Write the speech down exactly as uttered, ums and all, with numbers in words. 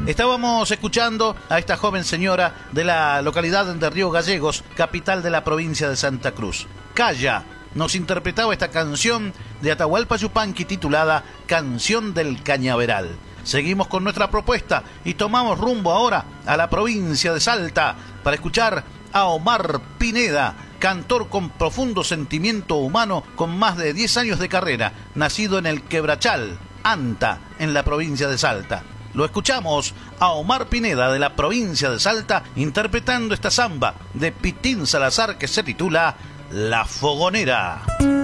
Estábamos escuchando a esta joven señora de la localidad de Río Gallegos, capital de la provincia de Santa Cruz. Calla nos interpretaba esta canción de Atahualpa Yupanqui titulada Canción del Cañaveral. Seguimos con nuestra propuesta y tomamos rumbo ahora a la provincia de Salta para escuchar a Omar Pineda, cantor con profundo sentimiento humano con más de diez años de carrera, nacido en el Quebrachal, Anta, en la provincia de Salta. Lo escuchamos a Omar Pineda de la provincia de Salta interpretando esta samba de Pitín Salazar que se titula La Fogonera.